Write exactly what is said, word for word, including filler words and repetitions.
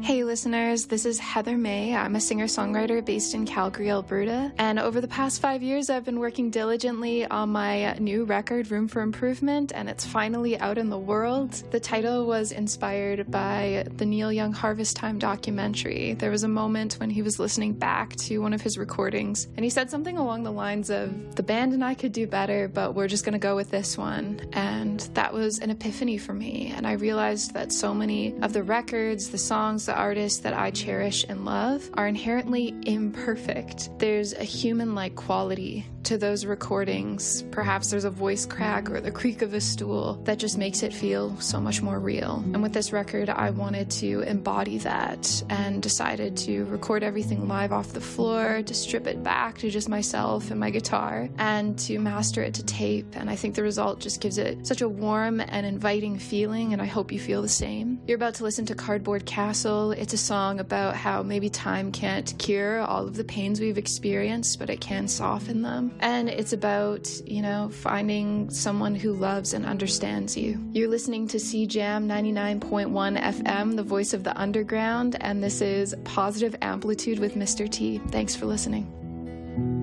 Hey listeners, this is Heather May. I'm a singer-songwriter based in Calgary, Alberta, and over the past five years I've been working diligently on my new record, Room for Improvement, and it's finally out in the world. The title was inspired by the Neil Young Harvest Time documentary. There was a moment when he was listening back to one of his recordings, and he said something along the lines of, "The band and I could do better, but we're just gonna go with this one." And that was an epiphany for me, and I realized that so many of the records, the songs, the artists that I cherish and love are inherently imperfect. There's a human-like quality to those recordings. Perhaps there's a voice crack or the creak of a stool that just makes it feel so much more real. And with this record, I wanted to embody that and decided to record everything live off the floor, to strip it back to just myself and my guitar, and to master it to tape. And I think the result just gives it such a warm and inviting feeling, and I hope you feel the same. You're about to listen to Cardboard Castle. It's a song about how maybe time can't cure all of the pains we've experienced, but it can soften them. And it's about, you know, finding someone who loves and understands you. You're listening to C Jam ninety-nine point one F M, the voice of the underground, and this is Positive Amplitude with Mister T. Thanks for listening.